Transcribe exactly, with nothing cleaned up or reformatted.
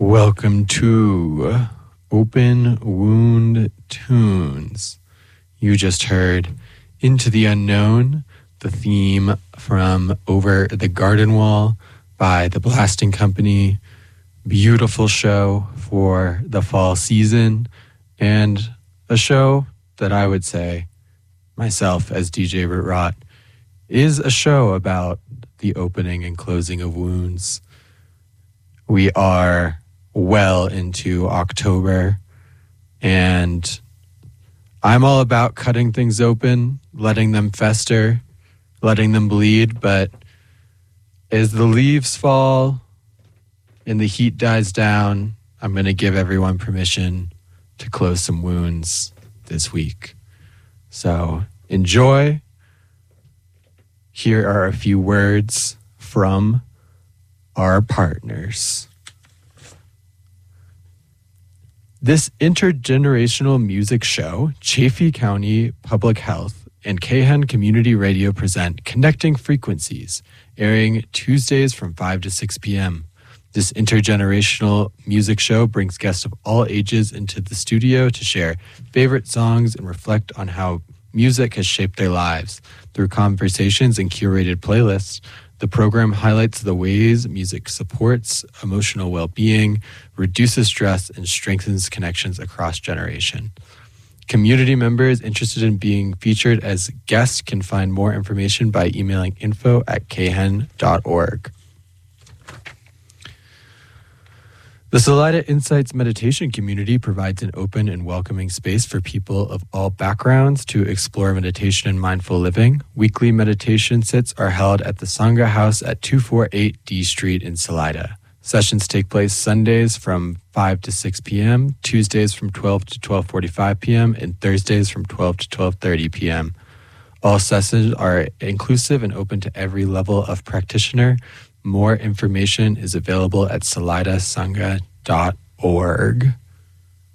Welcome to Open Wound Tunes. You just heard Into the Unknown, the theme from Over the Garden Wall by The Blasting Company. Beautiful show for the fall season, and a show that I would say, myself as D J Root Rot, is a show about the opening and closing of wounds. We are well into October, and I'm all about cutting things open, letting them fester, letting them bleed, but as the leaves fall and the heat dies down, I'm going to give everyone permission to close some wounds this week. So enjoy. Here are a few words from our partners. This intergenerational music show, Chaffee County Public Health and Kayhan Community Radio present Connecting Frequencies, airing Tuesdays from five to six p.m. This intergenerational music show brings guests of all ages into the studio to share favorite songs and reflect on how music has shaped their lives. Through conversations and curated playlists, the program highlights the ways music supports emotional well-being, reduces stress, and strengthens connections across generation. Community members interested in being featured as guests can find more information by emailing info at kayhan dot org. The Salida Insights meditation community provides an open and welcoming space for people of all backgrounds to explore meditation and mindful living. Weekly meditation sits are held at the Sangha House at two forty-eight D Street in Salida. Sessions take place Sundays from five to six p.m., Tuesdays from twelve to twelve forty-five p.m., and Thursdays from twelve to twelve thirty p.m. All sessions are inclusive and open to every level of practitioner. More information is available at salida sangha dot org.